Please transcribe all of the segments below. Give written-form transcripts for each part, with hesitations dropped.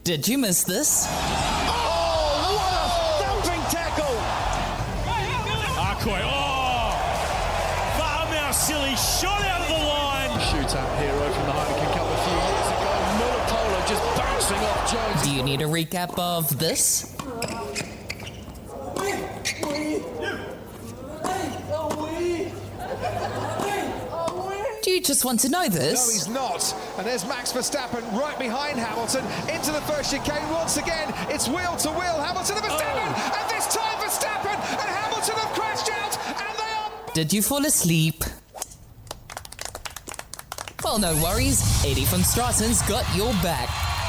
Did you miss this? Oh, what a thumping tackle! Arcoy, Fa'amau Silly shot out of the line. Shootout hero from the Heineken Cup a few years ago. Mulapolo just bouncing off Jones. Do you need a recap of this? Do you just want to know No, this? he's not. And there's Max Verstappen right behind Hamilton into the first chicane once again. It's wheel to wheel. Hamilton and Verstappen. And this time Verstappen and Hamilton have crashed out. And they are... Did you fall asleep? Well, no worries. Eddie von Strassen's got your back.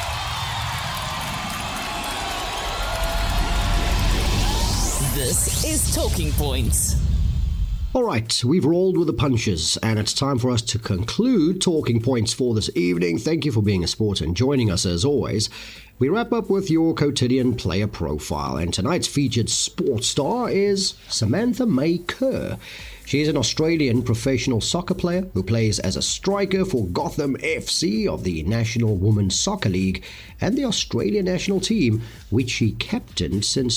This is Talking Points. All right, we've rolled with the punches, and it's time for us to conclude Talking Points for this evening. Thank you for being a sport and joining us as always. We wrap up with your quotidian player profile, and tonight's featured sports star is Samantha May Kerr. She's an Australian professional soccer player who plays as a striker for Gotham FC of the National Women's Soccer League and the Australian national team, which she captained since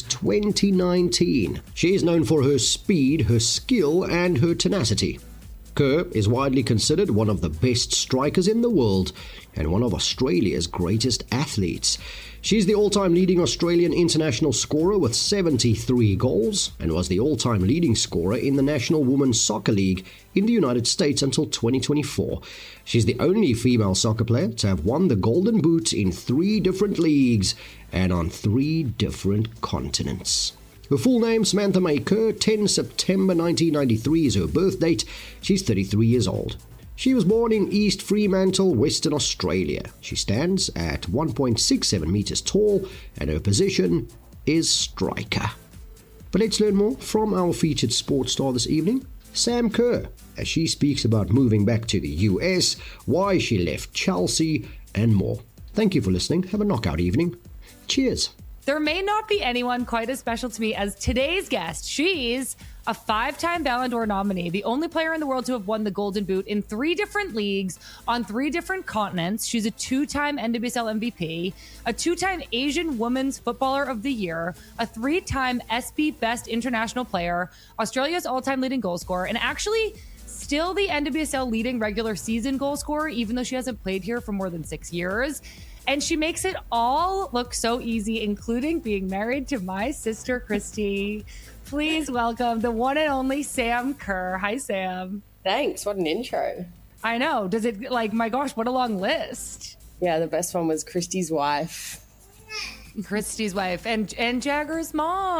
2019. She is known for her speed, her skill, and her tenacity. Kerr is widely considered one of the best strikers in the world and one of Australia's greatest athletes. She's the all-time leading Australian international scorer with 73 goals and was the all-time leading scorer in the National Women's Soccer League in the United States until 2024. She's the only female soccer player to have won the Golden Boot in 3 different leagues and on 3 different continents. Her full name, Samantha May Kerr, 10 September 1993 is her birth date. She's 33 years old. She was born in East Fremantle, Western Australia. She stands at 1.67 meters tall and her position is striker. But let's learn more from our featured sports star this evening, Sam Kerr, as she speaks about moving back to the US, why she left Chelsea, and more. Thank you for listening. Have a knockout evening. Cheers. There may not be anyone quite as special to me as today's guest. She's a 5-time Ballon d'Or nominee, the only player in the world to have won the Golden Boot in 3 different leagues on 3 different continents. She's a 2-time NWSL MVP, a 2-time Asian Women's Footballer of the Year, a 3-time SB Best International Player, Australia's all-time leading goal scorer, and actually still the NWSL leading regular season goal scorer, even though she hasn't played here for more than 6 years. And she makes it all look so easy, including being married to my sister, Christy. Please welcome the one and only Sam Kerr. Hi, Sam. Thanks. What an intro. I know. Does it, like, my gosh, what a long list. Yeah, the best one was Christy's wife. Christy's wife and Jagger's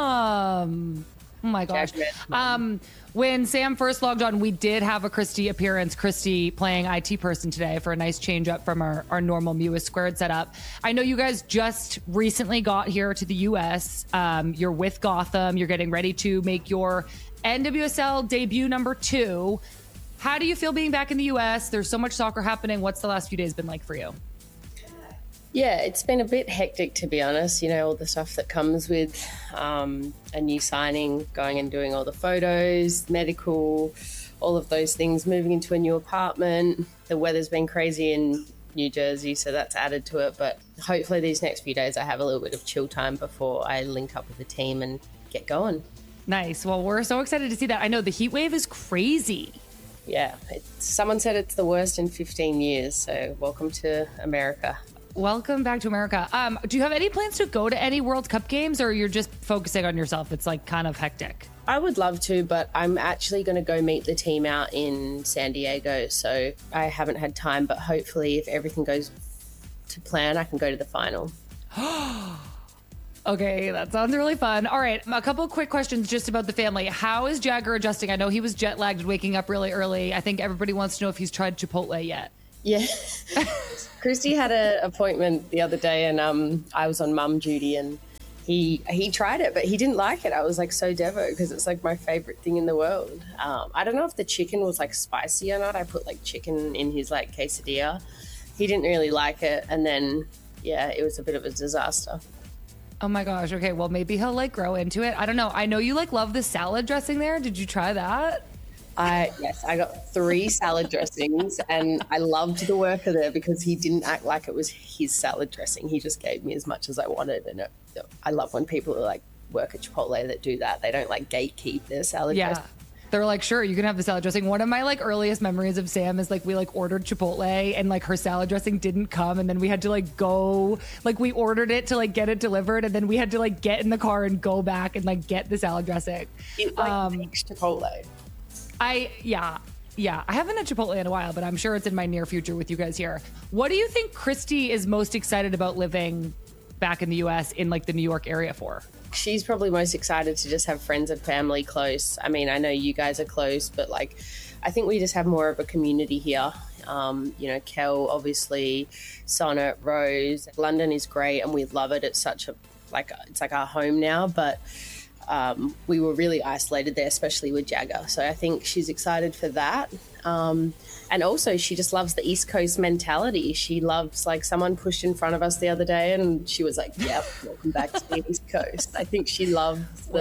mom. Oh my gosh. When Sam first logged on, we did have a Christy appearance, Christy playing IT person today for a nice change up from our normal Mewis Squared setup. I know you guys just recently got here to the US. You're with Gotham. You're getting ready to make your NWSL debut number 2. How do you feel being back in the US? There's so much soccer happening. What's the last few days been like for you? Yeah, it's been a bit hectic, to be honest. You know, all the stuff that comes with a new signing, going and doing all the photos, medical, all of those things, moving into a new apartment. The weather's been crazy in New Jersey, so that's added to it. But hopefully these next few days I have a little bit of chill time before I link up with the team and get going. Nice. Well, we're so excited to see that. I know the heat wave is crazy. Yeah, someone said it's the worst in 15 years, so welcome to America. Welcome back to America. Do you have any plans to go to any World Cup games, or you're just focusing on yourself? It's like kind of hectic. I would love to, but I'm actually going to go meet the team out in San Diego, so I haven't had time, but hopefully if everything goes to plan, I can go to the final. Okay, that sounds really fun. All right, a couple quick questions just about the family. How is Jagger adjusting? I know he was jet lagged and waking up really early. I think everybody wants to know if he's tried Chipotle yet. Yeah. Christy had an appointment the other day and I was on mum duty and he tried it, but he didn't like it. I was like so devo because it's like my favorite thing in the world. I don't know if the chicken was like spicy or not. I put like chicken in his like quesadilla. He didn't really like it. And then, yeah, it was a bit of a disaster. Oh my gosh. Okay. Well, maybe he'll like grow into it. I don't know. I know you like love the salad dressing there. Did you try that? Yes, I got 3 salad dressings, and I loved the worker there because he didn't act like it was his salad dressing. He just gave me as much as I wanted, and I love when people are like work at Chipotle that do that. They don't like gatekeep their salad dressing. They're like, sure, you can have the salad dressing. One of my like earliest memories of Sam is like we like ordered Chipotle and like her salad dressing didn't come, and then we had to like go, like we ordered it to like get it delivered, and then we had to like get in the car and go back and like get the salad dressing. It like makes Chipotle. I haven't had Chipotle in a while, but I'm sure it's in my near future with you guys here. What do you think Christy is most excited about living back in the US in like the New York area for? She's probably most excited to just have friends and family close. I mean, I know you guys are close, but like, I think we just have more of a community here. You know, Kel, obviously, Sonnet, Rose. London is great and we love it. It's such a, like, it's like our home now, but we were really isolated there, especially with Jagger. So I think she's excited for that. And also she just loves the East Coast mentality. She loves, like, someone pushed in front of us the other day and she was like, yep, welcome back to the East Coast. I think she loves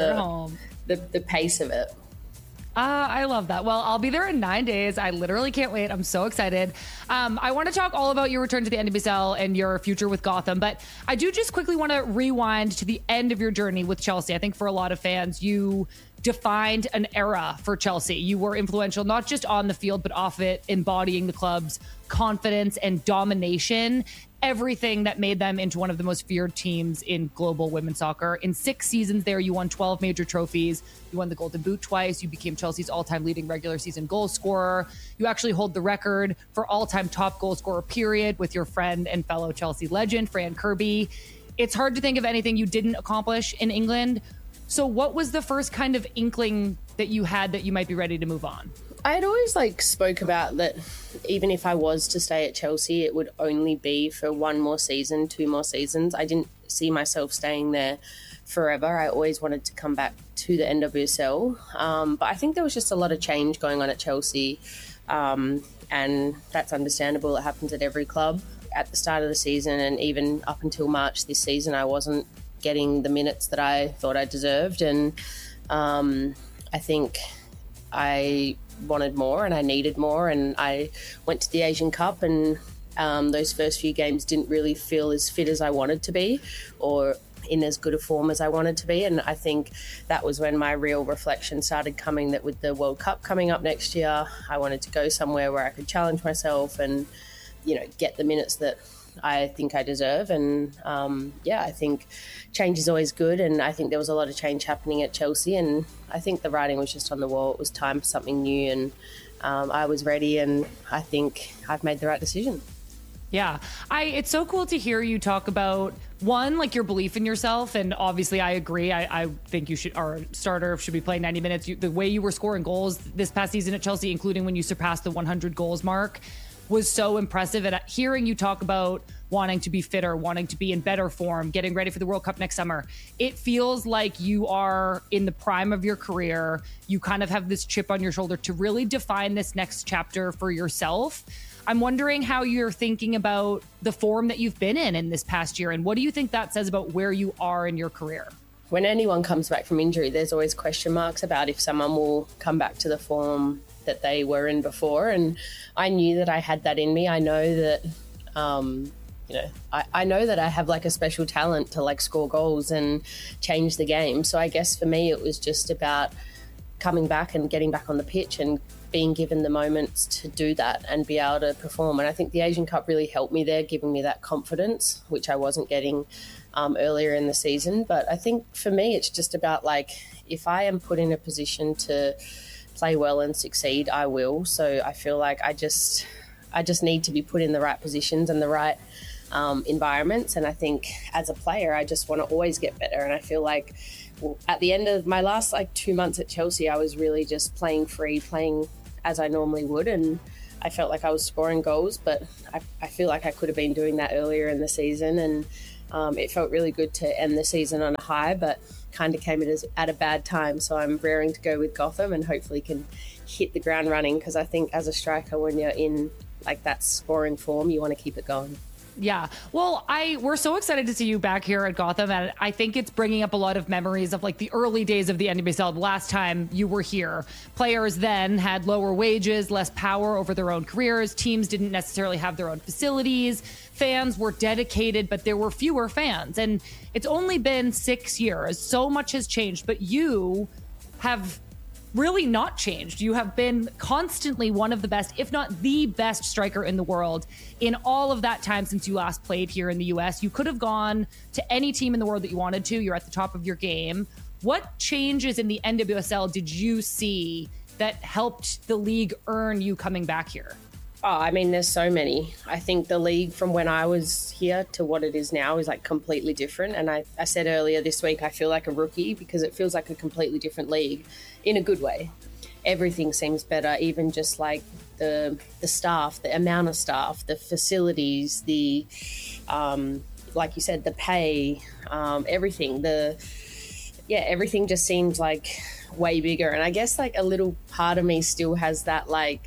the pace of it. I love that. Well, I'll be there in 9 days. I literally can't wait. I'm so excited. I want to talk all about your return to the NWSL and your future with Gotham, but I do just quickly want to rewind to the end of your journey with Chelsea. I think for a lot of fans, you defined an era for Chelsea. You were influential, not just on the field, but off it, embodying the club's confidence and domination, everything that made them into one of the most feared teams in global women's soccer. In 6 seasons there, you won 12 major trophies. You won the Golden Boot twice. You became Chelsea's all-time leading regular season goal scorer. You actually hold the record for all-time top goal scorer, period, with your friend and fellow Chelsea legend, Fran Kirby. It's hard to think of anything you didn't accomplish in England. So what was the first kind of inkling that you had that you might be ready to move on? I had always spoke about that even if I was to stay at Chelsea, it would only be for 1 more season, 2 more seasons. I didn't see myself staying there forever. I always wanted to come back to the NWSL. But I think there was just a lot of change going on at Chelsea. And that's understandable. It happens at every club. At the start of the season and even up until March this season, I wasn't getting the minutes that I thought I deserved. And I think I wanted more and I needed more, and I went to the Asian Cup and those first few games didn't really feel as fit as I wanted to be or in as good a form as I wanted to be. And I think that was when my real reflection started coming, that with the World Cup coming up next year, I wanted to go somewhere where I could challenge myself and, you know, get the minutes that I think I deserve. And I think change is always good, and I think there was a lot of change happening at Chelsea, and I think the writing was just on the wall. It was time for something new, and I was ready, and I think I've made the right decision. Yeah. It's so cool to hear you talk about, one, like your belief in yourself. And obviously I agree. I think you should, our starter should be playing 90 minutes. The way you were scoring goals this past season at Chelsea, including when you surpassed the 100 goals mark, was so impressive. And hearing you talk about wanting to be fitter, wanting to be in better form, getting ready for the World Cup next summer, it feels like you are in the prime of your career. You kind of have this chip on your shoulder to really define this next chapter for yourself. I'm wondering how you're thinking about the form that you've been in this past year, and what do you think that says about where you are in your career? When anyone comes back from injury, there's always question marks about if someone will come back to the form that they were in before. And I knew that I had that in me. I know that, I know that I have like a special talent to like score goals and change the game. So I guess for me, it was just about coming back and getting back on the pitch and being given the moments to do that and be able to perform. And I think the Asian Cup really helped me there, giving me that confidence, which I wasn't getting earlier in the season. But I think for me, it's just about like, if I am put in a position to play well and succeed, I will. So I feel like I just need to be put in the right positions and the right environments. And I think as a player, I just want to always get better. And I feel like at the end of my last 2 months at Chelsea, I was really just playing free, playing as I normally would. And I felt like I was scoring goals, but I feel like I could have been doing that earlier in the season. And it felt really good to end the season on a high, but kind of came at a bad time. So I'm raring to go with Gotham and hopefully can hit the ground running, because I think as a striker, when you're in like that scoring form, you want to keep it going. Yeah. Well, we're so excited to see you back here at Gotham, and I think it's bringing up a lot of memories of like the early days of the NWSL. The last time you were here, players then had lower wages, less power over their own careers. Teams didn't necessarily have their own facilities. Fans were dedicated, but there were fewer fans. And it's only been 6 years. So much has changed, but you have really not changed. You have been constantly one of the best, if not the best striker in the world in all of that time since you last played here in the US. You could have gone to any team in the world that you wanted to. You're at the top of your game. What changes in the NWSL did you see that helped the league earn you coming back here? Oh, I mean, there's so many. I think the league from when I was here to what it is now is like completely different. And I said earlier this week, I feel like a rookie because it feels like a completely different league in a good way. Everything seems better, even just like the staff, the amount of staff, the facilities, the, like you said, the pay, everything, everything just seems like way bigger. And I guess like a little part of me still has that like,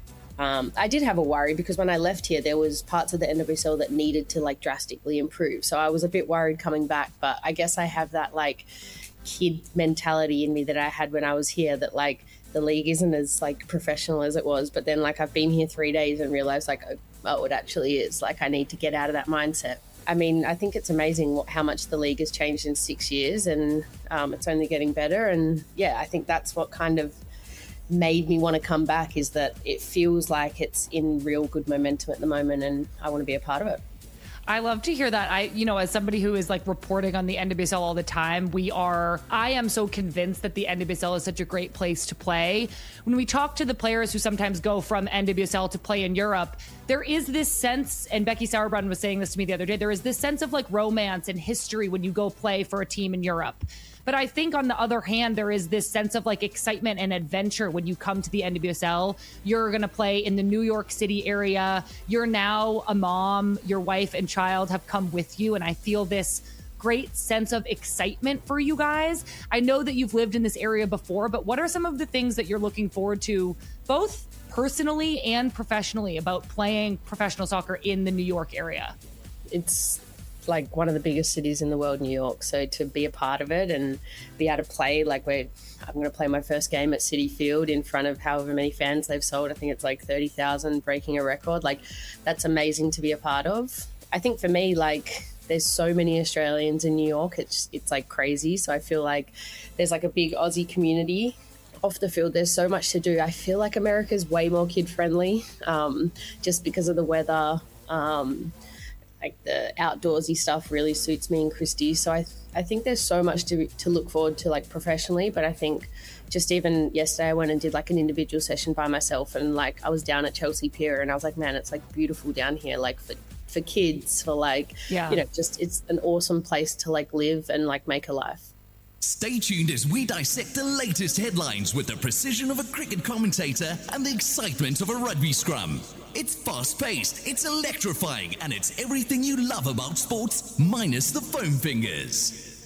I did have a worry because when I left here, there was parts of the NWSL that needed to like drastically improve. So I was a bit worried coming back, but I guess I have that like kid mentality in me that I had when I was here, that like the league isn't as like professional as it was. But then like I've been here 3 days and realized like, oh, it actually is. Like I need to get out of that mindset. I mean, I think it's amazing how much the league has changed in 6 years, and it's only getting better. And yeah, I think that's what kind of made me want to come back, is that it feels like it's in real good momentum at the moment, and I want to be a part of it. I love to hear that. As somebody who is like reporting on the NWSL all the time, I am so convinced that the NWSL is such a great place to play. When we talk to the players who sometimes go from NWSL to play in Europe, there is this sense, and Becky Sauerbrunn was saying this to me the other day, there is this sense of like romance and history when you go play for a team in Europe. But I think on the other hand, there is this sense of like excitement and adventure when you come to the NWSL. You're going to play in the New York City area. You're now a mom. Your wife and child have come with you. And I feel this great sense of excitement for you guys. I know that you've lived in this area before, but what are some of the things that you're looking forward to, both personally and professionally, about playing professional soccer in the New York area? It's like one of the biggest cities in the world, New York. So to be a part of it and be able to play, I'm going to play my first game at Citi Field in front of however many fans they've sold. I think it's like 30,000, breaking a record. Like that's amazing to be a part of. I think for me, like there's so many Australians in New York. It's like crazy. So I feel like there's like a big Aussie community. Off the field, there's so much to do. I feel like America's way more kid friendly, just because of the weather. Like the outdoorsy stuff really suits me and Christy. So I think there's so much to look forward to like professionally. But I think just even yesterday I went and did like an individual session by myself, and like I was down at Chelsea Pier and I was like, man, it's like beautiful down here, like for kids, for like, just it's an awesome place to like live and like make a life. Stay tuned as we dissect the latest headlines with the precision of a cricket commentator and the excitement of a rugby scrum. It's fast-paced, it's electrifying, and it's everything you love about sports minus the foam fingers.